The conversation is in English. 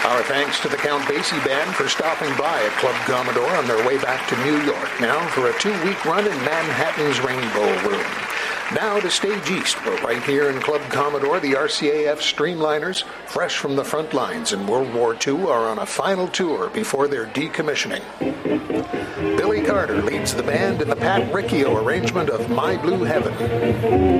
Our thanks to the Count Basie Band for stopping by at Club Commodore on their way back to New York, now for a 2-week run in Manhattan's Rainbow Room. Now to Stage East, where right here in Club Commodore, the RCAF Streamliners, fresh from the front lines in World War II, are on a final tour before their decommissioning. Billy Carter leads the band in the Pat Riccio arrangement of My Blue Heaven.